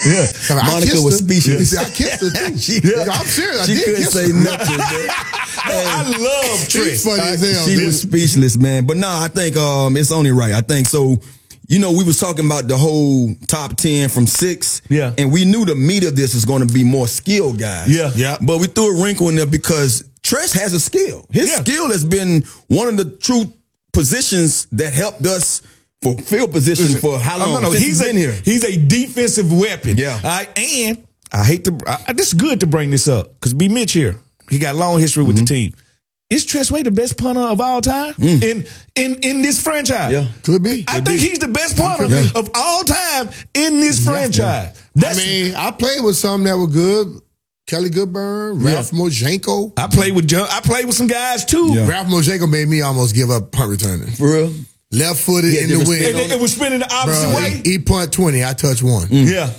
Monica was speechless. I kissed her too. I'm serious. She couldn't say nothing, man. I love Trish. Funny as hell. She was speechless, man. But nah, I think it's only right. I think so. You know, we was talking about the whole top 10 from 6. Yeah. And we knew the meat of this was going to be more skilled guys. Yeah. But we threw a wrinkle in there because Trish has a skill. His skill has been one of the true positions that helped us fulfill position for how long he's been here. He's a defensive weapon. Yeah. And I hate to, this is good to bring this up because B. Mitch here, he got a long history with the team. Is Tressway the best punter of all time in this franchise? Yeah, could be. I think he's the best punter of all time in this franchise. I played with some that were good. Kelly Goodburn, Ralph Mojenko. I played with some guys too. Yeah. Ralph Mojenko made me almost give up punt returning. For real? Left-footed in the wind. And it was spinning the opposite way. He punt 20, I touch 1. Yeah.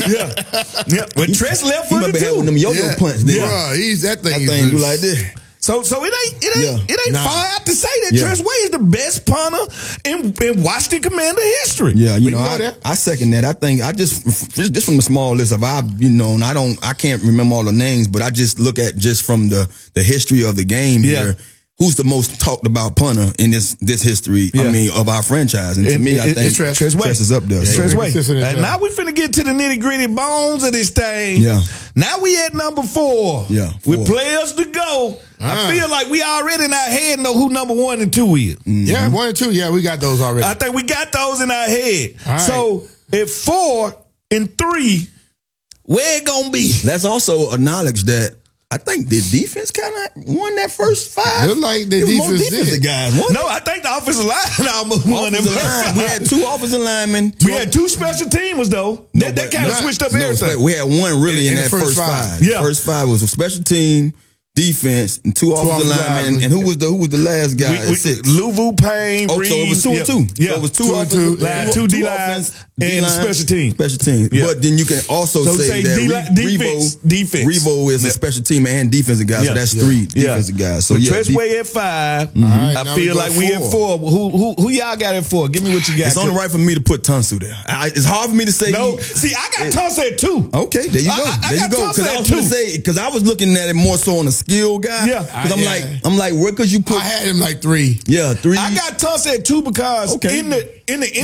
But Tress left-footed too. One of them yo-yo punts there. Bruh, that thing do like this. So it ain't far out to say that Tressway is the best punter in Washington Commander history. Yeah, I second that. I think just from the small list of and I can't remember all the names, but I just look at just from the history of the game here. Who's the most talked about punter in this history? I mean, of our franchise, and to me, I think Tress is up there. Tressway. And now we finna get to the nitty gritty bones of this thing. Yeah. Now we at number 4. Yeah. With players to go. I feel like we already in our head know who number 1 and 2 is. Yeah, 1 and 2. Yeah, we got those already. I think we got those in our head. Right. So at 4 and 3, where it gonna be? Let's also acknowledge that I think the defense kind of won that first 5. Looked like the defense guys. No, I think the offensive line almost won them. We had 2 offensive linemen. We had 2 special teamers though. That kind of switched up everything. We had 1 really in that first 5. Yeah. First 5 was a special team, defense, and 2 offensive linemen. And who was the last guy? Luvu Payne. So it was 2 and 2. Yeah. So it was 2 offensive line, 2 D lines, and special team. Special team. Yeah. But then you can also say that defense. Revo is a special team and defensive guy. So that's 3 defensive guys. So Tressway at 5. I feel like we at 4. Who y'all got at 4? Give me what you got. It's only right for me to put Tunsu there. It's hard for me to say. No, see, I got Tunsu at 2. Okay, there you go. There you go. Because I was looking at it more so on a skill guy. Yeah. Because I'm like, where could you put? I had him like 3. Yeah, 3. I got Tunsu at 2 because in the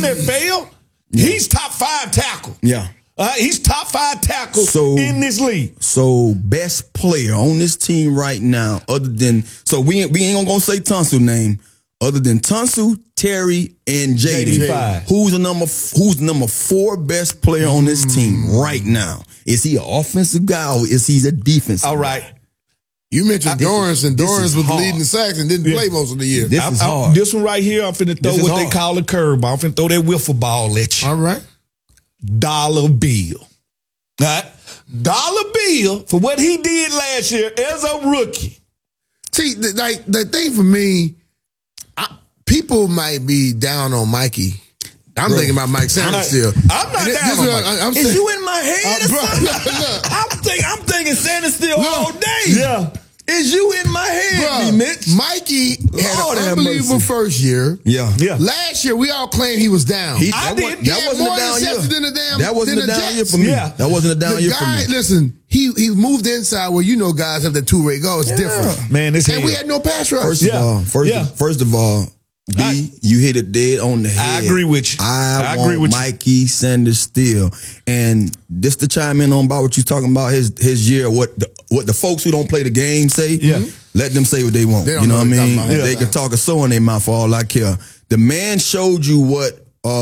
NFL, he's top 5 tackle. Yeah. He's top 5 tackles in this league. So best player on this team right now, other than we ain't gonna say Tunsu name, other than Tunsu, Terry, and JD. Who's the number 4 best player on this team right now? Is he an offensive guy or is he a defensive? All right. guy? You mentioned Dorrance, and Dorrance was leading the sacks and didn't play most of the year. This is hard. This one right here, I'm finna throw what they call a curveball. I'm finna throw that wiffle ball at you. All right. Dollar Bill. All right? Dollar Bill for what he did last year as a rookie. See, the thing for me, people might be down on Mikey. I'm thinking about Mike Sanders still. I'm not down on Mike. Is you in my head or something? I'm thinking Sanders still all day. Yeah. Is you in my head, Mitch? Mikey had an unbelievable first year. Yeah. Last year, we all claimed he was down. That wasn't a down year. That wasn't a down year for me. Yeah. That wasn't a down year for me. Listen, he moved inside where guys have the 2-way go. It's different. Man, and we had no pass rush. First of all, B, you hit it dead on the head. I agree with you. I agree with Mikey Sanders still. And just to chime in on about what you're talking about, his year, what the folks who don't play the game say, let them say what they want. You know what I mean? They can talk a so in their mouth for all I care. The man showed you what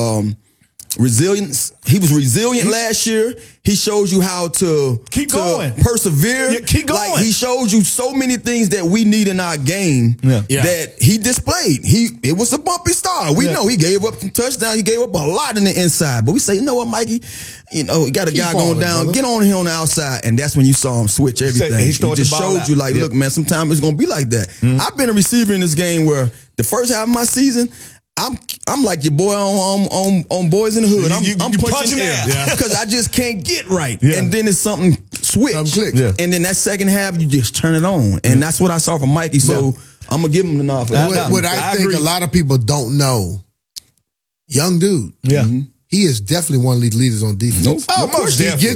resilience. He was resilient last year. He showed you how to going, persevere. Yeah, keep going. Like, he showed you so many things that we need in our game that he displayed. It was a bumpy start. We know he gave up some touchdowns. He gave up a lot in the inside. But we say, you know what, Mikey? You got a guy going down. Brother. Get on here on the outside. And that's when you saw him switch everything. He just showed you, like, look, man, sometimes it's going to be like that. I've been a receiver in this game where the first half of my season, I'm like your boy on Boys in the Hood. I'm punching air because I just can't get right. And then it's something switch. And then that second half, you just turn it on. And that's what I saw from Mikey. So I'm going to give him the nod for that. What I think a lot of people don't know, young dude. Yeah. He is definitely one of these leaders on defense. Of course, he gets